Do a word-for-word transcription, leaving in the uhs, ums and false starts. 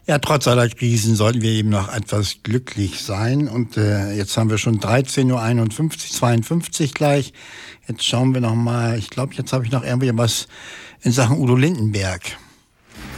Ja, trotz aller Krisen sollten wir eben noch etwas glücklich sein. Und äh, jetzt haben wir schon dreizehn Uhr einundfünfzig, zweiundfünfzig gleich. Jetzt schauen wir noch mal. Ich glaube, jetzt habe ich noch irgendwie was in Sachen Udo Lindenberg.